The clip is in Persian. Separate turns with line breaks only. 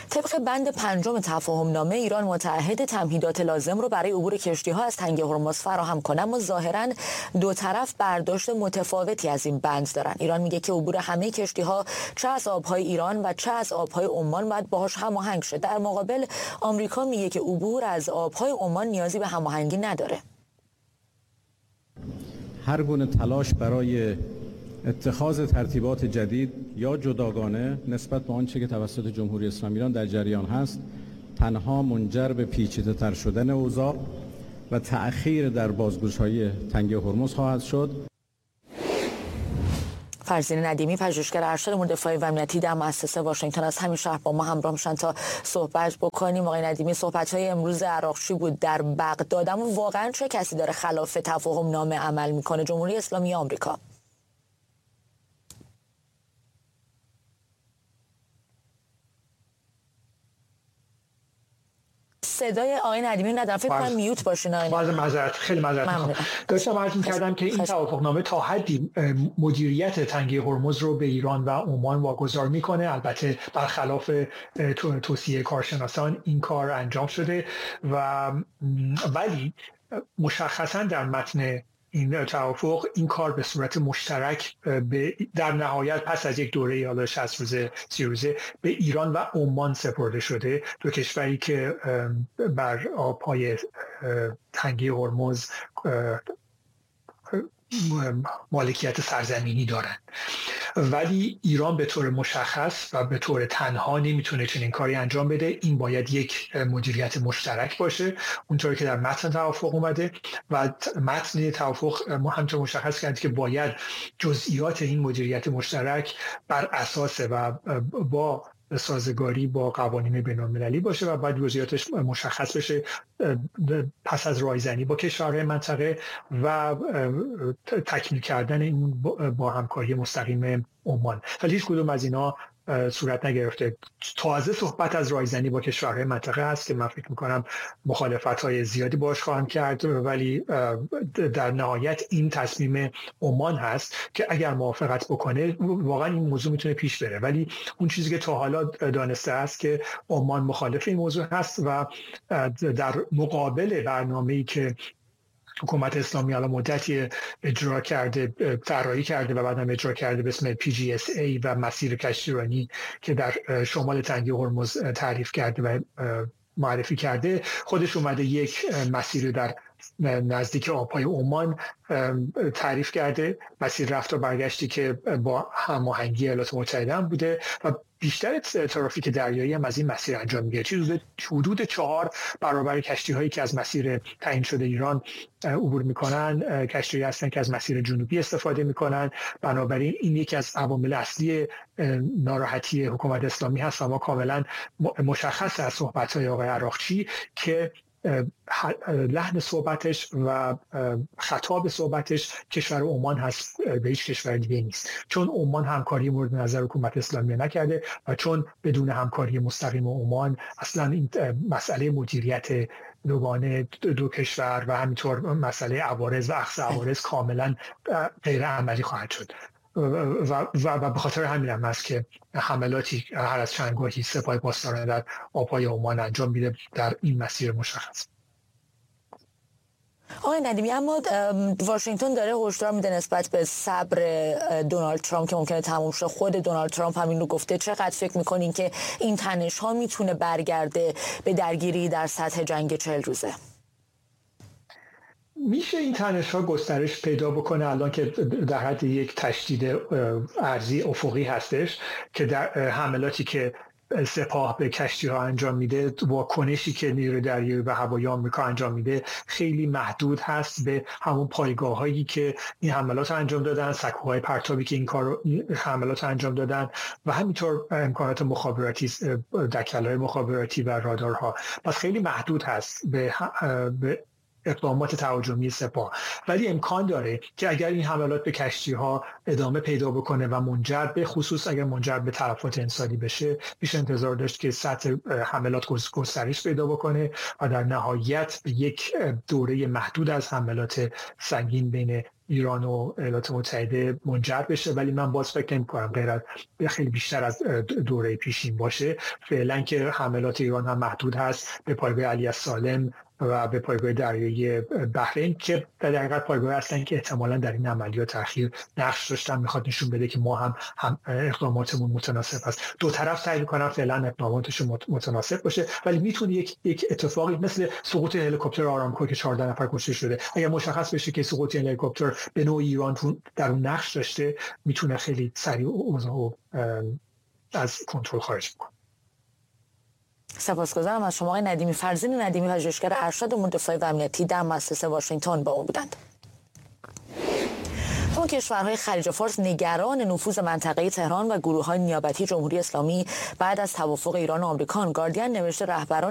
طبق بند 5 تفاهم نامه ایران متعهد تمهیدات لازم رو برای عبور کشتی‌ها از تنگه هرمز فراهم کنه، اما ظاهراً دو طرف برداشت متفاوتی از این بند دارن. ایران میگه که عبور همه کشتی‌ها چه از آب‌های ایران و چه از آب‌های عمان باید باهاش هماهنگ شه. در مقابل آمریکا میگه که عبور از آب‌های عمان نیازی به هماهنگی نداره.
هر گونه تلاش برای اتخاذ ترتیبات جدید یا جداگانه نسبت به آنچه که توسط جمهوری اسلامی ایران در جریان هست تنها منجر به پیچیده‌تر شدن اوضاع و تأخیر در بازگشایی تنگه هرمز خواهد شد.
فرزین ندیمی، پژوهشگر ارشد امور دفاعی و امنیتی در مؤسسه واشنگتن از همین شهر با ما همراه میشن تا صحبت بکنیم. آقای ندیمی، صحبت‌های امروز عراقچی بود در بغداد، اما واقعا چه کسی داره خلاف تفاهم نامه عمل میکنه؟ جمهوری اسلامی یا آمریکا؟ صدای آقای ندیمی ندارم، فکر کنم میوت باشین.
خیلی معذرت داشتم عرض می‌کردم که این توافقنامه تا حدی مدیریت تنگه هرمز رو به ایران و عمان واگذار میکنه. البته برخلاف توصیه کارشناسان این کار انجام شده ولی مشخصا در متن این توافق این کار به صورت مشترک در نهایت پس از یک دوره حالا 60 روزه 30 روزه به ایران و عمان سپرده شده، دو کشوری که بر آبهای تنگه هرمز مالکیت سرزمینی دارن. ولی ایران به طور مشخص و به طور تنها نمیتونه چنین کاری انجام بده. این باید یک مدیریت مشترک باشه اونطوری که در متن توافق اومده و متن توافق همچنین مشخص کرده که باید جزئیات این مدیریت مشترک بر اساس و با سازگاری با قوانین بین‌المللی باشه و بعد جزئیاتش مشخص بشه پس از رایزنی با کشورهای منطقه و تکمیل کردن این با همکاری مستقیم عمان. ولی هیچ کدوم از اینا صورت نگرفته. تازه صحبت از رایزنی با کشورهای منطقه هست که من فکر میکنم مخالفت‌های زیادی باش خواهم کرد، ولی در نهایت این تصمیم عمان هست که اگر موافقت بکنه واقعا این موضوع میتونه پیش بره. ولی اون چیزی که تا حالا دانسته است که عمان مخالف این موضوع هست و در مقابل برنامه‌ای که حکومت اسلامی الان مدتی اجرا کرده، طراحی کرده و بعدم اجرا کرده به اسم PGSA و مسیر کشتیرانی که در شمال تنگه هرمز تعریف کرده و معرفی کرده، خودش اومده یک مسیر در نزدیک آبهای عمان تعریف کرده، مسیر رفت و برگشتی که با هماهنگی ایالات متحده هم بوده و بیشتر ترافیک دریایی هم از این مسیر انجام میگیره. حدود 4 برابر کشتی هایی که از مسیر تعیین شده ایران عبور میکنن کشتی هستن که از مسیر جنوبی استفاده میکنن. بنابراین این یکی از عوامل اصلی ناراحتی حکومت اسلامی هست و ما کاملا مشخص از صحبت های آقای عراقچی که لحن صحبتش و خطاب صحبتش کشور عمان هست، به هیچ کشور دیگه نیست، چون عمان همکاری مورد نظر حکومت اسلامی نکرده و چون بدون همکاری مستقیم عمان اصلا این مسئله مدیریت دوگانه دو کشور و همینطور مسئله عوارض و اخذ عوارض کاملا غیر عملی خواهد شد و به خاطر همین هم است که حملاتی هر از چند گاهی سپاه پاسداران در آبهای عمان انجام میده در این مسیر مشخص.
آقای ندیمی، اما واشنگتن داره هشدار میده نسبت به صبر دونالد ترامپ که ممکنه تموم شه. خود دونالد ترامپ همین رو گفته. چقدر فکر میکنین که این تنش ها میتونه برگرده به درگیری در سطح جنگ 40 روزه؟
میشه این تنش ها گسترش پیدا بکنه الان که در حد یک تشدید ارضی افقی هستش که در حملاتی که سپاه به کشتی ها انجام میده، واکنشی که نیروی دریایی و هوایی آمریکا انجام میده خیلی محدود هست به همون پایگاه هایی که این حملات انجام دادن، سکوهای پرتابی که این حملات انجام دادن و همینطور امکانات مخابراتی، دکل‌های مخابراتی و رادارها. پس خیلی محدود هست به اقدامات تهاجمی سپاه. ولی امکان داره که اگر این حملات به کشتی‌ها ادامه پیدا بکنه و منجر به خصوص اگر منجر به تلفات انسانی بشه، میشه انتظار داشت که سطح حملات گسترش پیدا بکنه و در نهایت یک دوره محدود از حملات سنگین بین ایران و ایالات متحده منجر بشه، ولی من باز فکر نمی‌کنم غیر از خیلی بیشتر از دوره پیشین باشه. فعلا که حملات ایران هم محدود هست به پایگاه علی السالم و به پایگاه دریایی بحرین که در حقیقت پایگاه هستن که احتمالاً در این عملیات اخیر نقش داشتن، میخواد نشون بده که ما هم اقداماتمون متناسب است. دو طرف سعی میکنن فعلا اقداماتشون متناسب باشه، ولی میتونه یک اتفاقی مثل سقوط هلیکوپتر آرامکو که 14 نفر کشته شده، اگر مشخص بشه که سقوط هلیکوپتر به نوعی ایران در اون نقش داشته، میتونه خیلی سریع اوضاع از کنترل خارج کنه.
سپاسگزارم از شما آقای ندیمی. فرزین ندیمی، پژوهشگر ارشد امور دفاعی و امنیتی در مؤسسه واشنگتن با اون بودند. اما کشورهای خلیج فارس نگران نفوذ منطقه تهران و گروه‌های نیابتی جمهوری اسلامی بعد از توافق ایران و آمریکا. گاردین نوشته رهبران